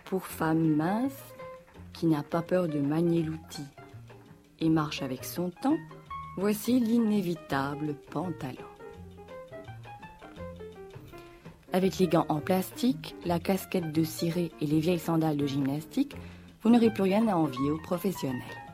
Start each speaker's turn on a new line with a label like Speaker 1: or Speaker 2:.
Speaker 1: pour femme mince qui n'a pas peur de manier l'outil et marche avec son temps, voici l'inévitable pantalon. Avec les gants en plastique, la casquette de ciré et les vieilles sandales de gymnastique, vous n'aurez plus rien à envier aux professionnels.